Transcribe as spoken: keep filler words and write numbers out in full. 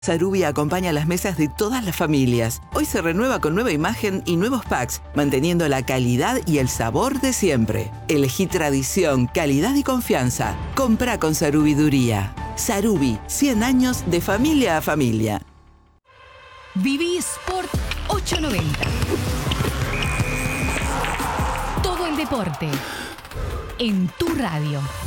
Sarubi acompaña las mesas de todas las familias. Hoy se renueva con nueva imagen y nuevos packs, manteniendo la calidad y el sabor de siempre. Elegí tradición, calidad y confianza. Compra con Sarubiduría. Sarubi, cien años de familia a familia. Viví Sport ochocientos noventa. Todo el deporte en tu radio.